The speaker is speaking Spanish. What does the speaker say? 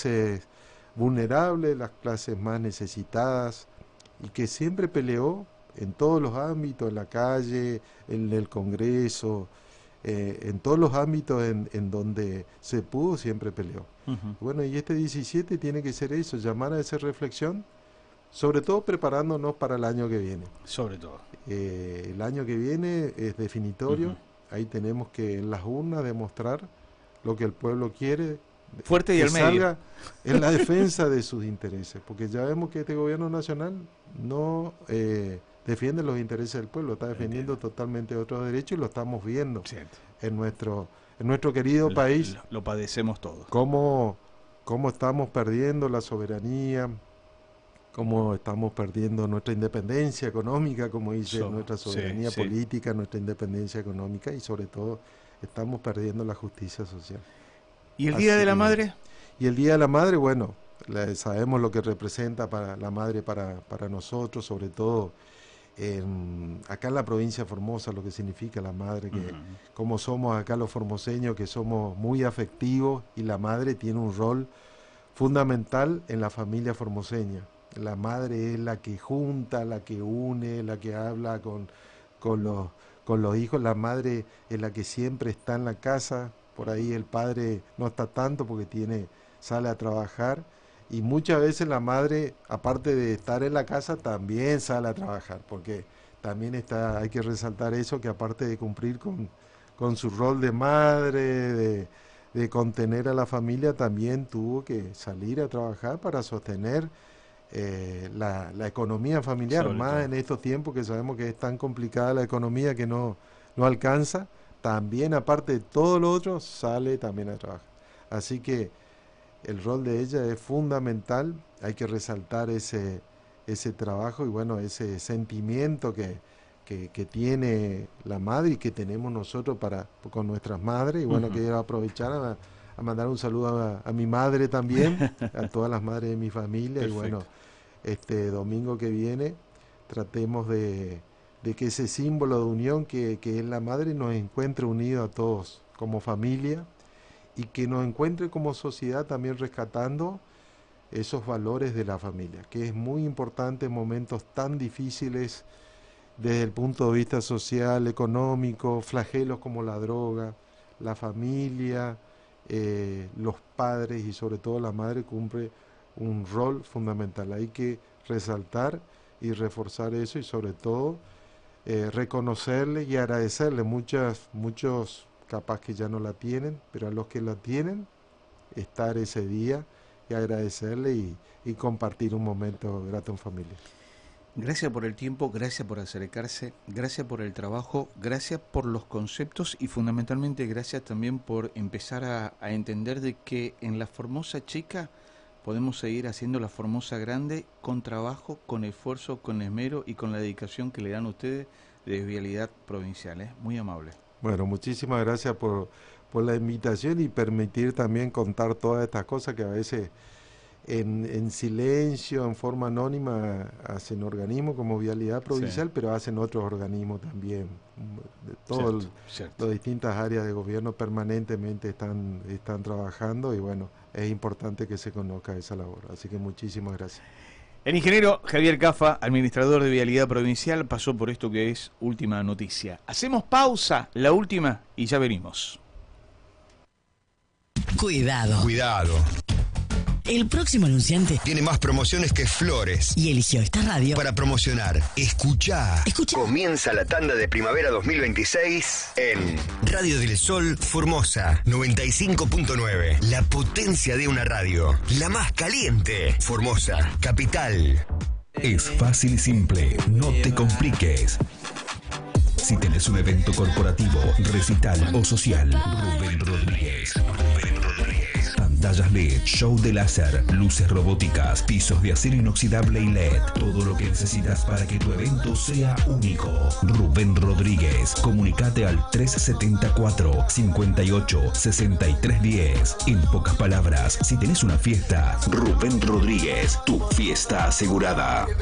clases vulnerables, las clases más necesitadas, y que siempre peleó en todos los ámbitos, en la calle, en el Congreso, en todos los ámbitos en donde se pudo, siempre peleó. Bueno, y este 17 tiene que ser eso, llamar a esa reflexión, sobre todo preparándonos para el año que viene. Sobre todo. El año que viene es definitorio, ahí tenemos que en las urnas demostrar lo que el pueblo quiere, fuerte y que al medio, salga en la defensa de sus intereses, porque ya vemos que este gobierno nacional no defiende los intereses del pueblo, está defendiendo totalmente otros derechos, y lo estamos viendo en nuestro querido país. Lo padecemos todos. Cómo estamos perdiendo la soberanía, cómo estamos perdiendo nuestra independencia económica, como dice, nuestra soberanía política, nuestra independencia económica, y sobre todo estamos perdiendo la justicia social. ¿Y el Día de la Madre? Y el Día de la Madre, bueno, sabemos lo que representa para la madre, para nosotros, sobre todo acá en la provincia de Formosa, lo que significa la madre, que como somos acá los formoseños, que somos muy afectivos, y la madre tiene un rol fundamental en la familia formoseña. La madre es la que junta, la que une, la que habla con los hijos. La madre es la que siempre está en la casa. Por ahí el padre no está tanto porque sale a trabajar, y muchas veces la madre, aparte de estar en la casa, también sale a trabajar, porque también hay que resaltar eso, que aparte de cumplir con su rol de madre, de contener a la familia, también tuvo que salir a trabajar para sostener la economía familiar, más en estos tiempos que sabemos que es tan complicada la economía que no alcanza. También, aparte de todo lo otro, sale también a trabajar. Así que el rol de ella es fundamental, hay que resaltar ese trabajo y bueno, ese sentimiento que tiene la madre y que tenemos nosotros con nuestras madres. Y bueno, quiero aprovechar a mandar un saludo a mi madre también, a todas las madres de mi familia. Perfecto. Y bueno, este domingo que viene tratemos de que ese símbolo de unión que es la madre nos encuentre unidos a todos como familia, y que nos encuentre como sociedad también rescatando esos valores de la familia, que es muy importante en momentos tan difíciles desde el punto de vista social, económico, flagelos como la droga. La familia, los padres y sobre todo la madre cumple un rol fundamental. Hay que resaltar y reforzar eso, y sobre todo reconocerle y agradecerle. Muchos capaz que ya no la tienen, pero a los que la tienen, estar ese día y agradecerle y compartir un momento grato en familia. Gracias por el tiempo, gracias por acercarse, gracias por el trabajo, gracias por los conceptos, y fundamentalmente gracias también por empezar a entender de que en la Formosa chica podemos seguir haciendo la Formosa grande, con trabajo, con esfuerzo, con esmero y con la dedicación que le dan ustedes de Vialidad Provincial. Muy amable. Bueno, muchísimas gracias por la invitación y permitir también contar todas estas cosas que a veces en silencio, en forma anónima, hacen organismos como Vialidad Provincial, pero hacen otros organismos también. Todas las distintas áreas de gobierno permanentemente están trabajando, y bueno, es importante que se conozca esa labor. Así que muchísimas gracias. El ingeniero Javier Cafa, administrador de Vialidad Provincial, pasó por esto que es Última Noticia. Hacemos pausa, la última, y ya venimos. Cuidado. El próximo anunciante tiene más promociones que flores. Y eligió esta radio para promocionar. Escuchá. Comienza la tanda de primavera 2026 en Radio del Sol Formosa 95.9. La potencia de una radio. La más caliente. Formosa, capital. Es fácil y simple. No te compliques. Si tenés un evento corporativo, recital o social, Rubén Rodríguez. Pantallas LED, show de láser, luces robóticas, pisos de acero inoxidable y LED. Todo lo que necesitas para que tu evento sea único. Rubén Rodríguez. Comunicate al 374 58 63 10. En pocas palabras, si tenés una fiesta, Rubén Rodríguez, tu fiesta asegurada.